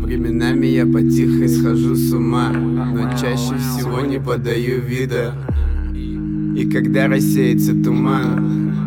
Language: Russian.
Временами я потихо схожу с ума, но чаще всего не подаю вида. И когда рассеется туман,